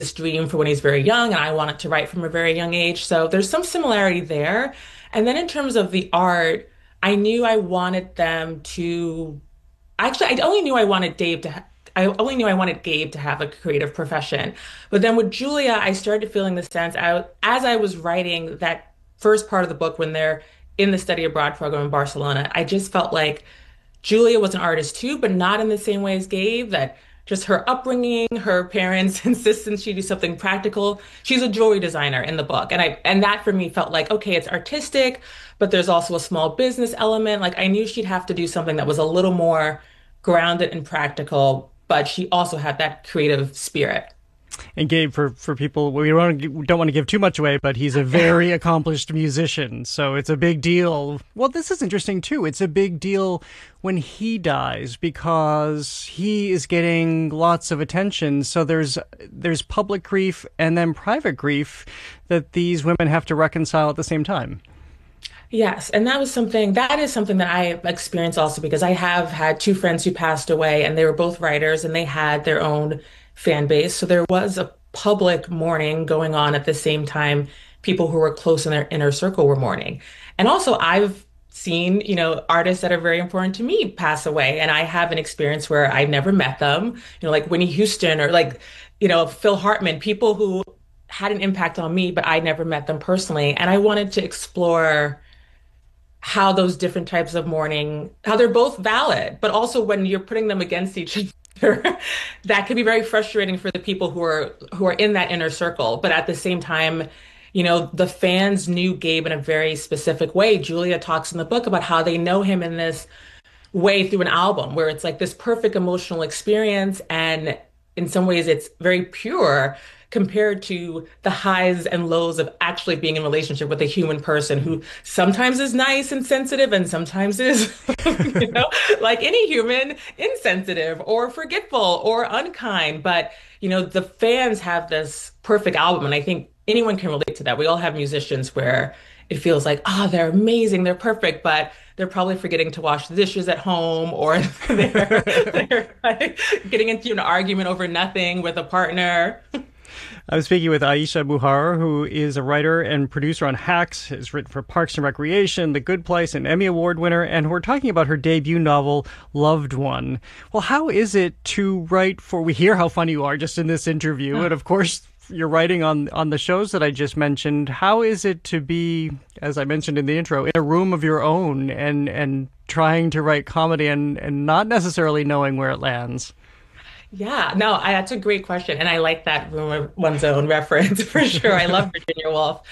this dream for when he's very young, and I wanted to write from a very young age. So there's some similarity there. And then in terms of the art, I knew I wanted them to actually, I only knew I wanted Dave to I only knew I wanted Gabe to have a creative profession. But then with Julia, I started feeling the sense as I was writing that first part of the book when they're in the study abroad program in Barcelona, I just felt like Julia was an artist too, but not in the same way as Gabe, that just her upbringing, her parents' insistence she do something practical. She's a jewelry designer in the book. And that for me felt like, okay, it's artistic, but there's also a small business element. Like I knew she'd have to do something that was a little more grounded and practical, but she also had that creative spirit. And Gabe, for people, don't want to give too much away, but he's a very accomplished musician, so it's a big deal. Well, this is interesting too. It's a big deal when he dies because he is getting lots of attention. So there's public grief and then private grief that these women have to reconcile at the same time. Yes, and that is something that I experienced also because I have had two friends who passed away and they were both writers and they had their own fan base. So there was a public mourning going on at the same time people who were close in their inner circle were mourning. And also I've seen, artists that are very important to me pass away and I have an experience where I never met them, like Whitney Houston or like, Phil Hartman, people who had an impact on me, but I never met them personally. And I wanted to explore how those different types of mourning, how they're both valid, but also when you're putting them against each other, that can be very frustrating for the people who are in that inner circle. But at the same time, the fans knew Gabe in a very specific way. Julia talks in the book about how they know him in this way through an album where it's like this perfect emotional experience. And in some ways, it's very pure compared to the highs and lows of actually being in a relationship with a human person who sometimes is nice and sensitive and sometimes is, like any human, insensitive or forgetful or unkind. But, the fans have this perfect album. And I think anyone can relate to that. We all have musicians where it feels like, oh, they're amazing, they're perfect, but they're probably forgetting to wash the dishes at home or they're like, getting into an argument over nothing with a partner. I'm speaking with Aisha Buhar, who is a writer and producer on Hacks, has written for Parks and Recreation, The Good Place, an Emmy Award winner, and we're talking about her debut novel, Loved One. Well, how is it to write for, we hear how funny you are just in this interview, and of course, you're writing on the shows that I just mentioned. How is it to be, as I mentioned in the intro, in a room of your own and trying to write comedy and not necessarily knowing where it lands? Yeah, no, that's a great question. And I like that room of one's own reference for sure. I love Virginia Woolf.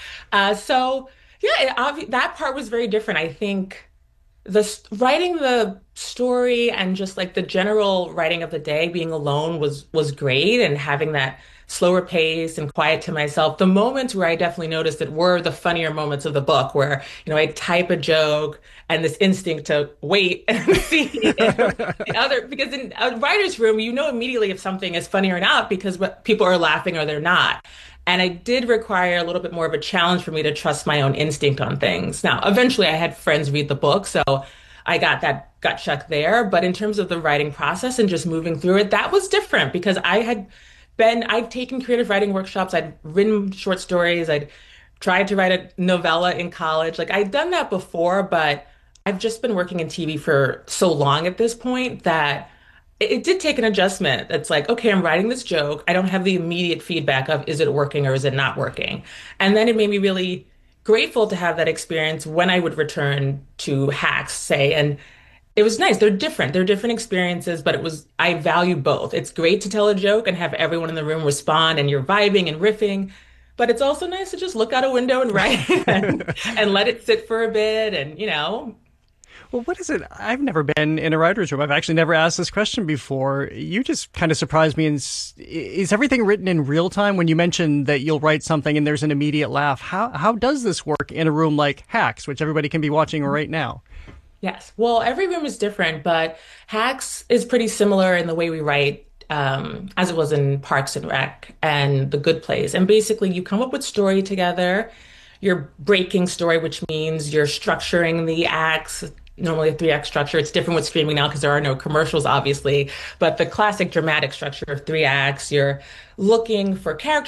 That part was very different. I think writing the story and just like the general writing of the day, being alone was great and having that slower pace and quiet to myself. The moments where I definitely noticed it were the funnier moments of the book where, I type a joke and this instinct to wait and see the other, because in a writer's room, you know immediately if something is funny or not because what people are laughing or they're not. And it did require a little bit more of a challenge for me to trust my own instinct on things. Now, eventually I had friends read the book, so I got that gut check there. But in terms of the writing process and just moving through it, that was different because I've taken creative writing workshops. I'd written short stories. I'd tried to write a novella in college. Like I'd done that before, but I've just been working in TV for so long at this point that it did take an adjustment. It's like, okay, I'm writing this joke. I don't have the immediate feedback of is it working or is it not working? And then it made me really grateful to have that experience when I would return to Hacks, say, and it was nice. They're different. They're different experiences, but I value both. It's great to tell a joke and have everyone in the room respond and you're vibing and riffing, but it's also nice to just look out a window and write and let it sit for a bit and. Well, what is it? I've never been in a writer's room. I've actually never asked this question before. You just kind of surprised me. Is everything written in real time? When you mentioned that you'll write something and there's an immediate laugh, how does this work in a room like Hacks, which everybody can be watching right now? Yes. Well, every room is different, but Hacks is pretty similar in the way we write, as it was in Parks and Rec and The Good Place. And basically, you come up with story together. You're breaking story, which means you're structuring the acts, normally a three act structure. It's different with streaming now because there are no commercials, obviously. But the classic dramatic structure of three acts, you're looking for character